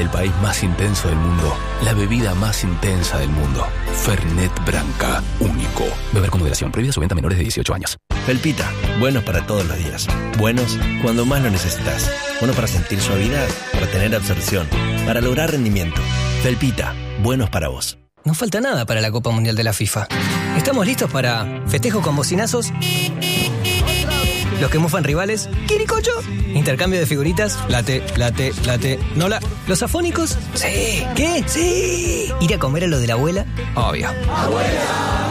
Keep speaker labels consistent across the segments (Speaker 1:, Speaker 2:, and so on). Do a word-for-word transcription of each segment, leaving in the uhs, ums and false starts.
Speaker 1: el país más intenso del mundo, la bebida más intensa del mundo. Fernet Branca, único. Beber con moderación, prohibida su venta a menores de dieciocho años.
Speaker 2: Felpita, buenos para todos los días. Buenos cuando más lo necesitas. Bueno para sentir suavidad, para tener absorción, para lograr rendimiento. Felpita, buenos para vos.
Speaker 3: No falta nada para la Copa Mundial de la FIFA. ¿Estamos listos para festejo con bocinazos? Los que mufan rivales, ¡quiricocho! Intercambio de figuritas, late, late, late, nola. ¿Los afónicos? Sí. ¿Qué? Sí. ¿Ir a comer a lo de la abuela? Obvio. ¡Abuela!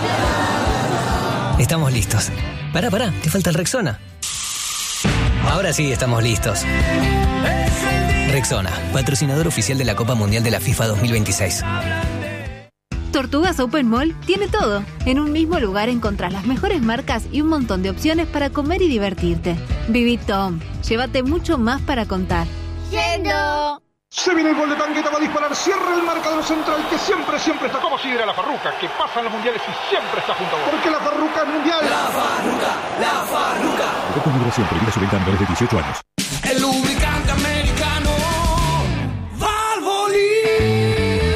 Speaker 3: Estamos listos. Pará, pará, te falta el Rexona. Ahora sí estamos listos. Rexona, patrocinador oficial de la Copa Mundial de la FIFA dos mil veintiséis.
Speaker 4: Tortugas Open Mall tiene todo. En un mismo lugar encontrás las mejores marcas y un montón de opciones para comer y divertirte. Viví Tom. Llévate mucho más para contar.
Speaker 5: ¡Yendo!
Speaker 6: Se viene el gol de Tangueta, va a disparar, cierra el marcador central que siempre, siempre está como si era la Farruca, que pasa en los mundiales y siempre está junto a vos. Porque la Farruca es mundial.
Speaker 7: La Farruca, la Farruca.
Speaker 8: Con moderación, prohibida su venta a menores de dieciocho años.
Speaker 7: El lubricante americano Valvoline.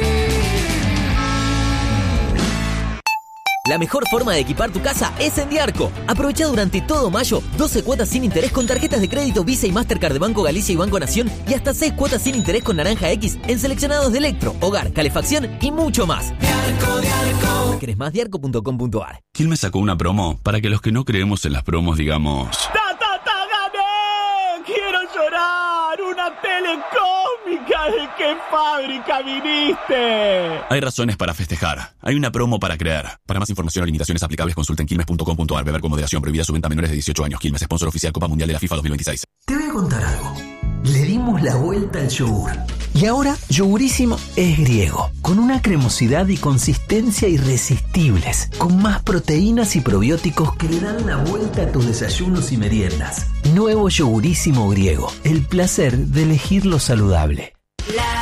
Speaker 9: La mejor forma de equipar tu casa es en Diarco. Aprovecha durante todo mayo doce cuotas sin interés con tarjetas de crédito Visa y Mastercard de Banco Galicia y Banco Nación y hasta seis cuotas sin interés con Naranja X en seleccionados de electro, hogar, calefacción y mucho más.
Speaker 7: Diarco, Diarco.
Speaker 9: ¿Querés más? Diarco punto com punto a r.
Speaker 10: Quilmes sacó una promo para que los que no creemos en las promos digamos...
Speaker 11: ¡Ta, ta, ta, gané! ¡Quiero llorar! ¡Una telecómica! ¿De qué fábrica viniste?
Speaker 10: Hay razones para festejar. Hay una promo para creer. Para más información o limitaciones aplicables, consulten quilmes punto com punto a r. Beber con moderación. Prohibida su venta a menores de dieciocho años. Quilmes, sponsor oficial Copa Mundial de la FIFA dos mil veintiséis.
Speaker 12: Te voy a contar algo. Le dimos la vuelta al yogur. Y ahora, Yogurísimo es griego. Con una cremosidad y consistencia irresistibles. Con más proteínas y probióticos que le dan la vuelta a tus desayunos y meriendas. Nuevo Yogurísimo griego. El placer de elegir lo saludable.